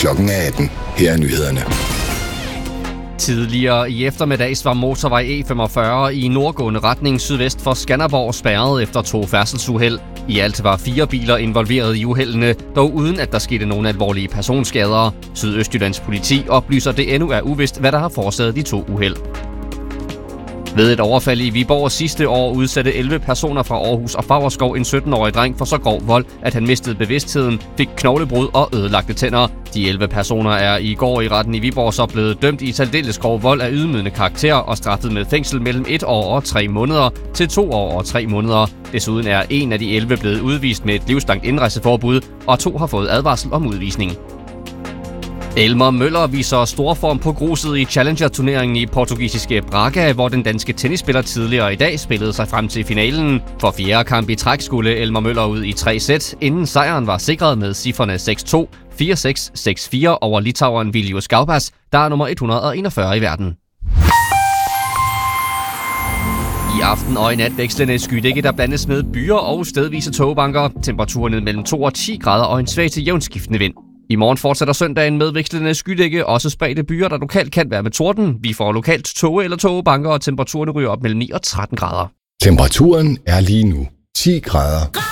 Klokken 18. Her er nyhederne. Tidligere i eftermiddags var motorvej E45 i nordgående retning sydvest for Skanderborg spærret efter 2 færdselsuheld. I alt var 4 biler involveret i uheldene, dog uden at der skete nogen alvorlige personskader. Sydøstjyllands politi oplyser, det endnu er uvist, hvad der har forårsaget de 2 uheld. Ved et overfald i Viborg sidste år udsatte 11 personer fra Aarhus og Favrskov en 17-årig dreng for så grov vold, at han mistede bevidstheden, fik knoglebrud og ødelagte tænder. De 11 personer er i går i retten i Viborg så blevet dømt i særdeles grov vold af ydmygende karakter og straffet med fængsel mellem 1 år og 3 måneder til 2 år og 3 måneder. Desuden er en af de 11 blevet udvist med et livslangt indrejseforbud, og 2 har fået advarsel om udvisning. Elmer Møller viser stor form på gruset i Challenger-turneringen i portugisiske Braga, hvor den danske tennisspiller tidligere i dag spillede sig frem til finalen. For 4. kamp i træk skulle Elmer Møller ud i 3 sæt, inden sejren var sikret med cifrene 6-2, 4-6, 6-4 over litaueren Vilius Gaubas, der er nummer 141 i verden. I aften og i nat vekslende skydække, der blandes med byer og stedvise tågebanker. Temperaturen mellem 2 og 10 grader og en svag til jævnskiftende vind. I morgen fortsætter søndagen med vekslende skydække, også spredte byer, der lokalt kan være med torden. Vi får lokalt tåge eller tågebanker, og temperaturen ryger op mellem 9 og 13 grader. Temperaturen er lige nu 10 grader.